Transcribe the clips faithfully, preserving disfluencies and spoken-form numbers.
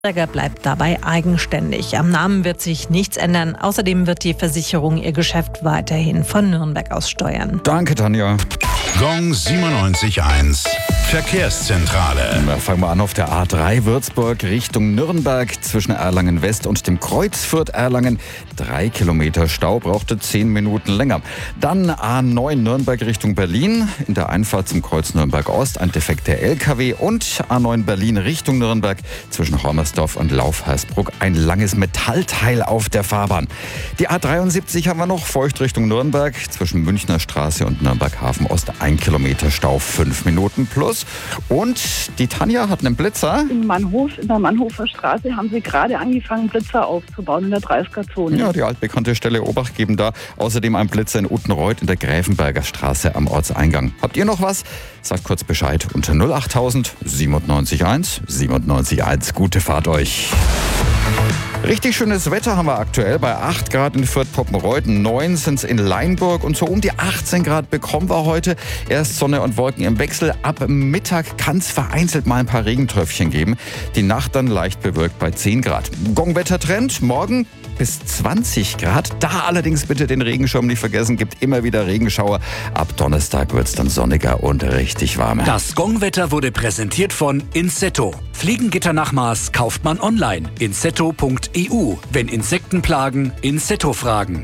Nürnberger bleibt dabei eigenständig. Am Namen wird sich nichts ändern. Außerdem wird die Versicherung ihr Geschäft weiterhin von Nürnberg aus steuern. Danke, Tanja. Gong siebenundneunzig Komma eins Verkehrszentrale. Na, fangen wir an auf der A drei Würzburg Richtung Nürnberg zwischen Erlangen West und dem Kreuz Fürth-Erlangen. Drei Kilometer Stau, brauchte zehn Minuten länger. Dann A neun Nürnberg Richtung Berlin. In der Einfahrt zum Kreuz Nürnberg Ost ein defekter L K W. Und A neun Berlin Richtung Nürnberg zwischen Hormersdorf und Laufhersbruck ein langes Metallteil auf der Fahrbahn. Die A dreiundsiebzig haben wir noch, feucht Richtung Nürnberg zwischen Münchner Straße und Nürnberg Hafen Ost. Ein Kilometer Stau, fünf Minuten plus. Und die Tanja hat einen Blitzer. In Mannhof, in der Mannhofer Straße, haben sie gerade angefangen, Blitzer aufzubauen in der dreißiger-Zone. Ja, die altbekannte Stelle Obacht geben da. Außerdem ein Blitzer in Uttenreuth in der Gräfenberger Straße am Ortseingang. Habt ihr noch was? Sagt kurz Bescheid unter null achttausend siebenundneunzig eins siebenundneunzig eins. Gute Fahrt euch. Richtig schönes Wetter haben wir aktuell bei acht Grad in Fürth-Poppenreuth, neun sind es in Leinburg und so um die achtzehn Grad bekommen wir heute. Erst Sonne und Wolken im Wechsel. Ab Mittag kann es vereinzelt mal ein paar Regentröpfchen geben. Die Nacht dann leicht bewölkt bei zehn Grad. Gongwettertrend, morgen bis zwanzig Grad. Da allerdings bitte den Regenschirm nicht vergessen, gibt immer wieder Regenschauer. Ab Donnerstag wird es dann sonniger und richtig warm. Das Gongwetter wurde präsentiert von Insetto. Fliegengitternachmaß kauft man online. insetto punkt e u. Wenn Insekten plagen, Insetto fragen.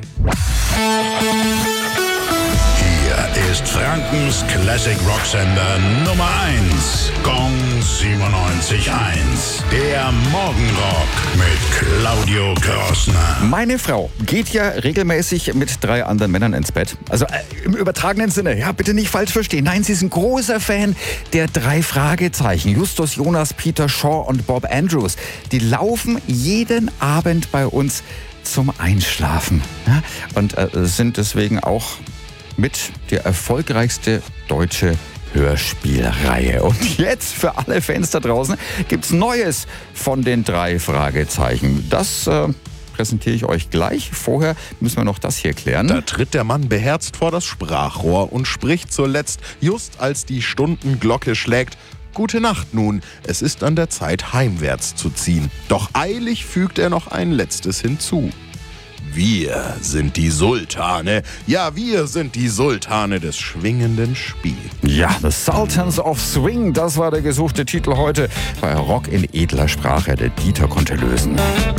Hier ist Frankens Classic Rocksender Nummer eins. Gong siebenundneunzig Komma eins. Der Morgenrock mit Claudio Krossner. Meine Frau geht ja regelmäßig mit drei anderen Männern ins Bett. Also äh, im übertragenen Sinne, ja, bitte nicht falsch verstehen. Nein, sie ist ein großer Fan der drei Fragezeichen. Justus Jonas, Peter Shaw und Bob Andrews. Die laufen jeden Abend bei uns zum Einschlafen. Ja? Und äh, sind deswegen auch mit der erfolgreichste deutsche Hörspielreihe. Und jetzt für alle Fans da draußen gibt's Neues von den drei Fragezeichen. Das äh, präsentiere ich euch gleich. Vorher müssen wir noch das hier klären. Da tritt der Mann beherzt vor das Sprachrohr und spricht zuletzt, just als die Stundenglocke schlägt: Gute Nacht nun, es ist an der Zeit, heimwärts zu ziehen. Doch eilig fügt er noch ein letztes hinzu. Wir sind die Sultane. Ja, wir sind die Sultane des schwingenden Spiels. Ja, The Sultans of Swing, das war der gesuchte Titel heute bei Rock in edler Sprache. Der Dieter konnte lösen.